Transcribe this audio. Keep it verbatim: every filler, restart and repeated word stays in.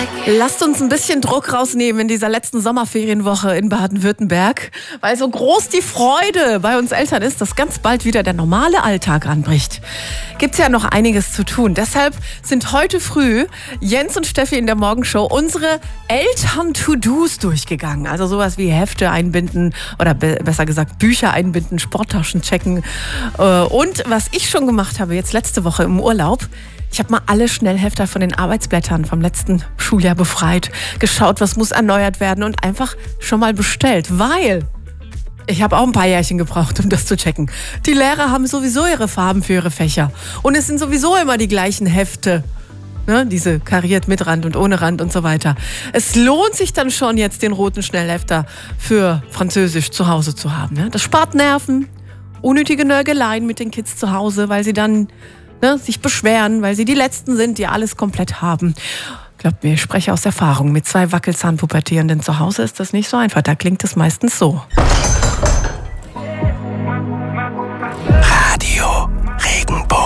Lasst uns ein bisschen Druck rausnehmen in dieser letzten Sommerferienwoche in Baden-Württemberg, weil so groß die Freude bei uns Eltern ist, dass ganz bald wieder der normale Alltag anbricht. Gibt's ja noch einiges zu tun. Deshalb sind heute früh Jens und Steffi in der Morgenshow unsere Eltern-To-Dos durchgegangen. Also sowas wie Hefte einbinden oder be- besser gesagt Bücher einbinden, Sporttaschen checken. Und was ich schon gemacht habe, jetzt letzte Woche im Urlaub, ich habe mal alle Schnellhefter von den Arbeitsblättern vom letzten Schuljahr befreit, geschaut, was muss erneuert werden und einfach schon mal bestellt, weil ich habe auch ein paar Jährchen gebraucht, um das zu checken. Die Lehrer haben sowieso ihre Farben für ihre Fächer und es sind sowieso immer die gleichen Hefte. Ne, diese kariert mit Rand und ohne Rand und so weiter. Es lohnt sich dann schon jetzt, den roten Schnellhefter für Französisch zu Hause zu haben. Ne? Das spart Nerven, unnötige Nörgeleien mit den Kids zu Hause, weil sie dann Ne, sich beschweren, weil sie die Letzten sind, die alles komplett haben. Glaubt mir, ich spreche aus Erfahrung. Mit zwei Wackelzahnpubertierenden zu Hause ist das nicht so einfach. Da klingt es meistens so.